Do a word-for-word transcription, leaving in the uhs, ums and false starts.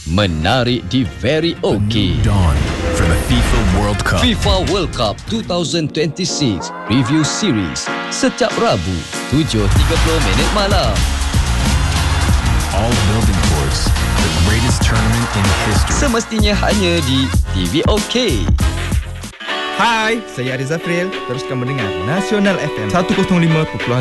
Menarik di Very OK. Dawn for the FIFA World Cup. FIFA World Cup dua ribu dua puluh enam Review Series setiap Rabu tujuh tiga puluh minit malam. All building towards the greatest tournament in history. Semestinya hanya di T V OK. Hai, saya Ariz Zafril. Teruskan mendengar Nasional F M seratus lima perpuluhan